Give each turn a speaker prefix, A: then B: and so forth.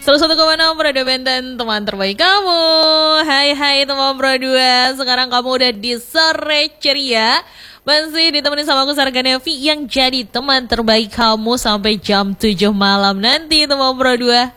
A: 101,6 Pro 2 Benten, teman terbaik kamu. Hai teman Pro 2, sekarang kamu udah di sore ceria. Masih ditemani sama aku Sarga Nevi yang jadi teman terbaik kamu sampai jam 7 malam nanti teman Pro 2.